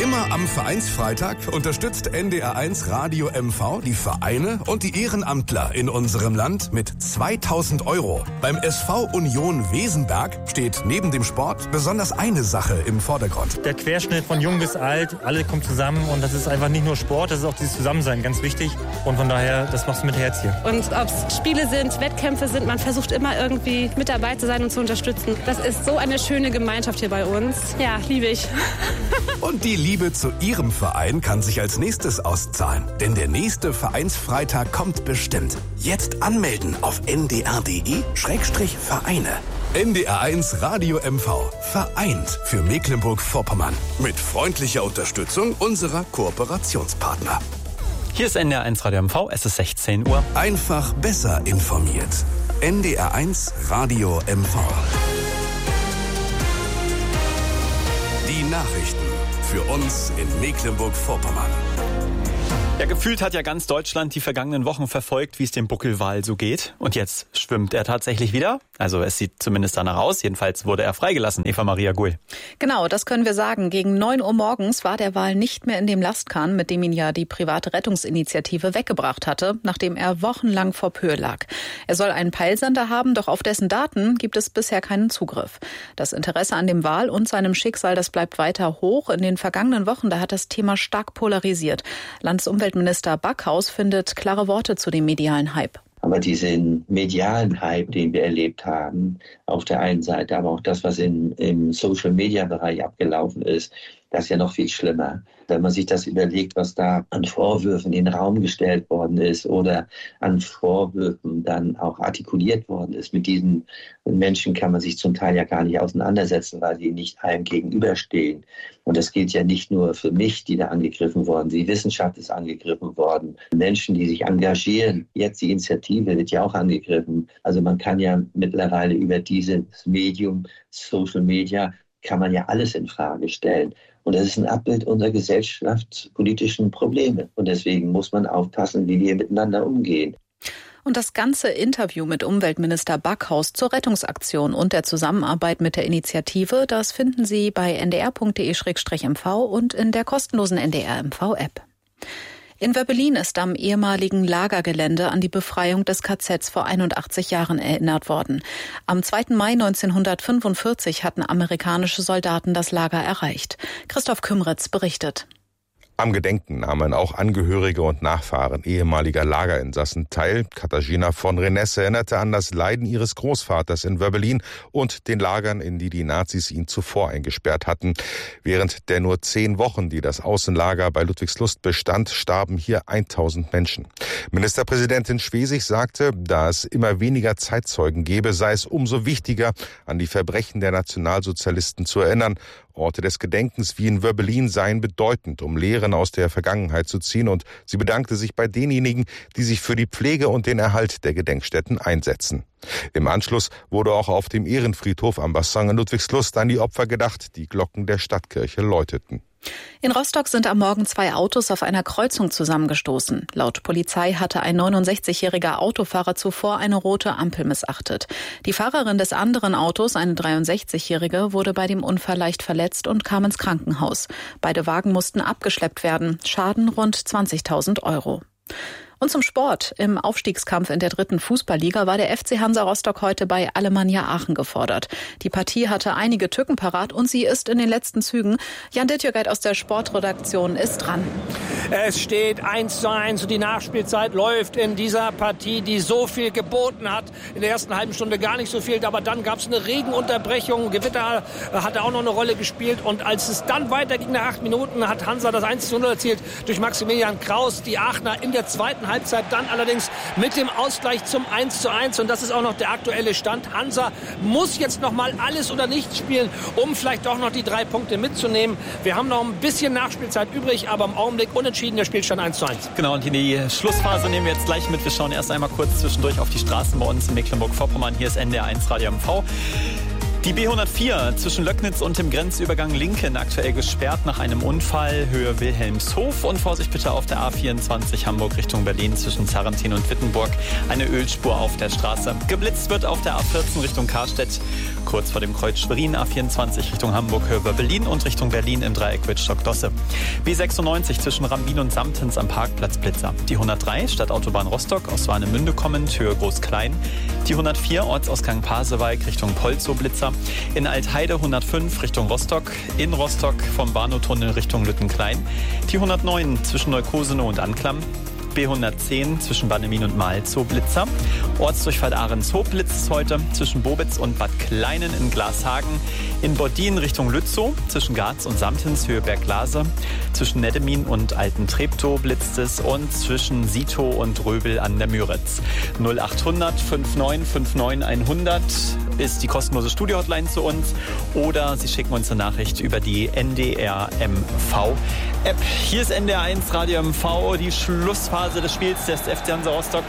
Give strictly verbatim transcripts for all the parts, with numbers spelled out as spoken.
Immer am Vereinsfreitag unterstützt N D R eins Radio M V die Vereine und die Ehrenamtler in unserem Land mit zweitausend Euro. Beim S V Union Wesenberg steht neben dem Sport besonders eine Sache im Vordergrund. Der Querschnitt von jung bis alt, alle kommen zusammen und das ist einfach nicht nur Sport, das ist auch dieses Zusammensein, ganz wichtig. Und von daher, das macht's mit Herz hier. Und ob es Spiele sind, Wettkämpfe sind, man versucht immer irgendwie mit dabei zu sein und zu unterstützen. Das ist so eine schöne Gemeinschaft hier bei uns. Ja, liebe ich. Und die Liebe zu Ihrem Verein kann sich als nächstes auszahlen. Denn der nächste Vereinsfreitag kommt bestimmt. Jetzt anmelden auf n d r punkt d e Schrägstrich Vereine. N D R eins Radio M V. Vereint für Mecklenburg-Vorpommern. Mit freundlicher Unterstützung unserer Kooperationspartner. Hier ist N D R eins Radio M V, es ist sechzehn Uhr. Einfach besser informiert. N D R eins Radio M V. Die Nachrichten für uns in Mecklenburg-Vorpommern. Ja, gefühlt hat ja ganz Deutschland die vergangenen Wochen verfolgt, wie es dem Buckelwal so geht. Und jetzt schwimmt er tatsächlich wieder. Also es sieht zumindest danach aus. Jedenfalls wurde er freigelassen. Eva Maria Gull. Genau, das können wir sagen. Gegen neun Uhr morgens war der Wal nicht mehr in dem Lastkahn, mit dem ihn ja die private Rettungsinitiative weggebracht hatte, nachdem er wochenlang vor Pöhe lag. Er soll einen Peilsender haben, doch auf dessen Daten gibt es bisher keinen Zugriff. Das Interesse an dem Wal und seinem Schicksal, das bleibt weiter hoch. In den vergangenen Wochen, da hat das Thema stark polarisiert. Landesumweltminister Backhaus findet klare Worte zu dem medialen Hype. Aber diesen medialen Hype, den wir erlebt haben, auf der einen Seite, aber auch das, was in, im Social-Media-Bereich abgelaufen ist, das ist ja noch viel schlimmer. Wenn man sich das überlegt, was da an Vorwürfen in den Raum gestellt worden ist oder an Vorwürfen dann auch artikuliert worden ist, mit diesen Menschen kann man sich zum Teil ja gar nicht auseinandersetzen, weil sie nicht einem gegenüberstehen. Und das gilt ja nicht nur für mich, die da angegriffen worden sind. Die Wissenschaft ist angegriffen worden. Menschen, die sich engagieren, jetzt die Initiative wird ja auch angegriffen. Also man kann ja mittlerweile über dieses Medium, Social Media, kann man ja alles in Frage stellen. Und das ist ein Abbild unserer gesellschaftspolitischen Probleme. Und deswegen muss man aufpassen, wie wir miteinander umgehen. Und das ganze Interview mit Umweltminister Backhaus zur Rettungsaktion und der Zusammenarbeit mit der Initiative, das finden Sie bei n d r punkt d e Schrägstrich m v und in der kostenlosen N D R M V-App. In Wöbbelin ist am ehemaligen Lagergelände an die Befreiung des K Zs vor einundachtzig Jahren erinnert worden. Am zweiten Mai neunzehnhundertfünfundvierzig hatten amerikanische Soldaten das Lager erreicht. Christoph Kümritz berichtet. Am Gedenken nahmen auch Angehörige und Nachfahren ehemaliger Lagerinsassen teil. Katharina von Renesse erinnerte an das Leiden ihres Großvaters in Wöbbelin und den Lagern, in die die Nazis ihn zuvor eingesperrt hatten. Während der nur zehn Wochen, die das Außenlager bei Ludwigslust bestand, starben hier tausend Menschen. Ministerpräsidentin Schwesig sagte, da es immer weniger Zeitzeugen gebe, sei es umso wichtiger, an die Verbrechen der Nationalsozialisten zu erinnern. Orte des Gedenkens wie in Wöbbelin seien bedeutend, um Lehren aus der Vergangenheit zu ziehen, und sie bedankte sich bei denjenigen, die sich für die Pflege und den Erhalt der Gedenkstätten einsetzen. Im Anschluss wurde auch auf dem Ehrenfriedhof am Bassin in Ludwigslust an die Opfer gedacht, die Glocken der Stadtkirche läuteten. In Rostock sind am Morgen zwei Autos auf einer Kreuzung zusammengestoßen. Laut Polizei hatte ein neunundsechzigjähriger Autofahrer zuvor eine rote Ampel missachtet. Die Fahrerin des anderen Autos, eine dreiundsechzigjährige, wurde bei dem Unfall leicht verletzt und kam ins Krankenhaus. Beide Wagen mussten abgeschleppt werden. Schaden rund zwanzigtausend Euro. Und zum Sport. Im Aufstiegskampf in der dritten Fußballliga war der F C Hansa Rostock heute bei Alemannia Aachen gefordert. Die Partie hatte einige Tücken parat und sie ist in den letzten Zügen. Jan Dittjögeit aus der Sportredaktion ist dran. Es steht eins zu eins und die Nachspielzeit läuft in dieser Partie, die so viel geboten hat. In der ersten halben Stunde gar nicht so viel, aber dann gab es eine Regenunterbrechung. Gewitter hatte auch noch eine Rolle gespielt und als es dann weiterging nach acht Minuten, hat Hansa das eins zu null erzielt durch Maximilian Kraus. Die Aachener in der zweiten Halbzeit dann allerdings mit dem Ausgleich zum eins zu eins und das ist auch noch der aktuelle Stand. Hansa muss jetzt noch mal alles oder nichts spielen, um vielleicht doch noch die drei Punkte mitzunehmen. Wir haben noch ein bisschen Nachspielzeit übrig, aber im Augenblick unentschieden der Spielstand eins zu eins. Genau, und in die Schlussphase nehmen wir jetzt gleich mit. Wir schauen erst einmal kurz zwischendurch auf die Straßen bei uns in Mecklenburg-Vorpommern. Hier ist N D R eins Radio M V. Die B hundertvier zwischen Löcknitz und dem Grenzübergang Linken aktuell gesperrt nach einem Unfall, Höhe Wilhelmshof. Und Vorsicht bitte auf der A vierundzwanzig Hamburg Richtung Berlin zwischen Zarrentin und Wittenburg. Eine Ölspur auf der Straße. Geblitzt wird auf der A vierzehn Richtung Karstedt. Kurz vor dem Kreuz Schwerin, A vierundzwanzig Richtung Hamburg, Höhe Berlin und Richtung Berlin im Dreieck Wittstock-Dosse. B sechsundneunzig zwischen Rambin und Samtens am Parkplatz Blitzer. Die hundertdrei Stadtautobahn Rostock aus Warnemünde kommend, Höhe Groß-Klein. Die hundertvier Ortsausgang Pasewalk Richtung Polzow Blitzer. In Altheide hundertfünf Richtung Rostock. In Rostock vom Warnow-Tunnel Richtung Lüttenklein. Die hundertneun zwischen Neukosenow und Anklam. B hundertzehn zwischen Bannemin und Malzow Blitzer. Ortsdurchfall Ahrenshoop blitzt heute zwischen Bobitz und Bad Kleinen in Glashagen. In Bordin Richtung Lützow zwischen Garz und Samtens Höhe Berglase. Zwischen Neddemin und Alten-Treptow blitzt es und zwischen Sitow und Röbel an der Müritz. null achthundert neunundfünfzig neunundfünfzig hundert ist die kostenlose Studio-Hotline zu uns oder Sie schicken uns eine Nachricht über die N D R M V-App. Hier ist N D R eins Radio M V, die Schlussphase des Spiels des F C Hansa Rostock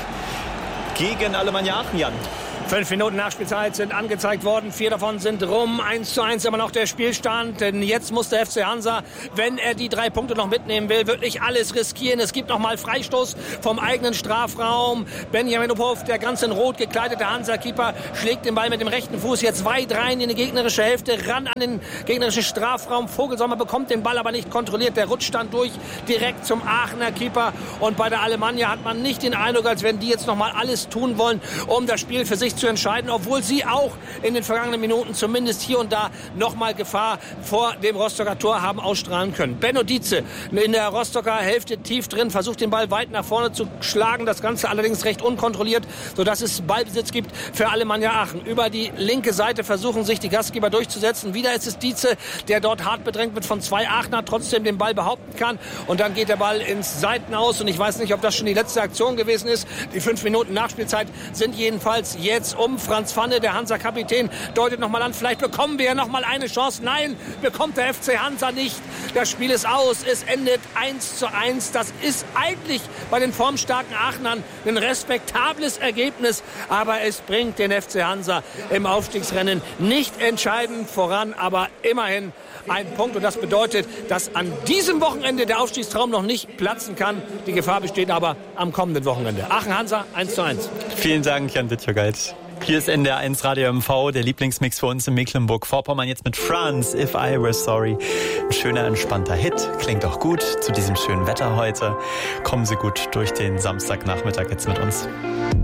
gegen Alemannia Aachen, Jan. Fünf Minuten Nachspielzeit sind angezeigt worden. Vier davon sind rum. Eins zu eins immer noch der Spielstand. Denn jetzt muss der F C Hansa, wenn er die drei Punkte noch mitnehmen will, wirklich alles riskieren. Es gibt noch mal Freistoß vom eigenen Strafraum. Benjamin Uphoff, der ganz in Rot gekleidete Hansa-Keeper, schlägt den Ball mit dem rechten Fuß jetzt weit rein in die gegnerische Hälfte, ran an den gegnerischen Strafraum. Vogelsommer bekommt den Ball aber nicht kontrolliert. Der rutscht dann durch direkt zum Aachener Keeper. Und bei der Alemannia hat man nicht den Eindruck, als wenn die jetzt noch mal alles tun wollen, um das Spiel für sich zu entscheiden, obwohl sie auch in den vergangenen Minuten zumindest hier und da nochmal Gefahr vor dem Rostocker Tor haben ausstrahlen können. Benno Dietze in der Rostocker Hälfte tief drin, versucht den Ball weit nach vorne zu schlagen, das Ganze allerdings recht unkontrolliert, sodass es Ballbesitz gibt für Alemannia Aachen. Über die linke Seite versuchen sich die Gastgeber durchzusetzen. Wieder ist es Dietze, der dort hart bedrängt wird von zwei Aachener, trotzdem den Ball behaupten kann und dann geht der Ball ins Seitenaus und ich weiß nicht, ob das schon die letzte Aktion gewesen ist. Die fünf Minuten Nachspielzeit sind jedenfalls jetzt um. Franz Pfanne, der Hansa-Kapitän, deutet nochmal an, vielleicht bekommen wir ja nochmal eine Chance. Nein, bekommt der F C Hansa nicht. Das Spiel ist aus, es endet eins zu eins. Das ist eigentlich bei den formstarken Aachenern ein respektables Ergebnis, aber es bringt den F C Hansa im Aufstiegsrennen nicht entscheidend voran, aber immerhin ein Punkt. Und das bedeutet, dass an diesem Wochenende der Aufstiegstraum noch nicht platzen kann. Die Gefahr besteht aber am kommenden Wochenende. Aachen-Hansa eins zu eins. Vielen Dank, Jan Wittjogalt. Hier ist N D R eins Radio M V, der Lieblingsmix für uns in Mecklenburg-Vorpommern. Jetzt mit Franz, If I Were Sorry. Ein schöner, entspannter Hit. Klingt auch gut zu diesem schönen Wetter heute. Kommen Sie gut durch den Samstagnachmittag jetzt mit uns.